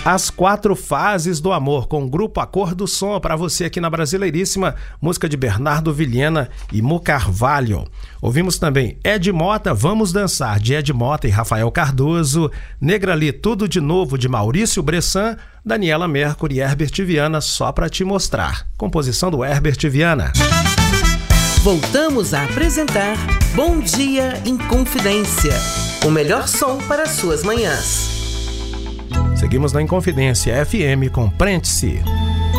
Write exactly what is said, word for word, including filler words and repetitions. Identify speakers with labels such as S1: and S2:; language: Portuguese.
S1: As Quatro Fases do Amor, com o grupo A Cor do Som, para você aqui na Brasileiríssima, música de Bernardo Vilhena e Mu Carvalho. Ouvimos também Ed Mota, Vamos Dançar, de Ed Mota e Rafael Cardoso, Negrali, Tudo de Novo, de Maurício Bressan, Daniela Mercury e Herbert Viana, Só Pra Te Mostrar, composição do Herbert Viana.
S2: Voltamos a apresentar Bom Dia em Confidência, o melhor som para as suas manhãs.
S1: Seguimos na Inconfidência F M com Prende-se.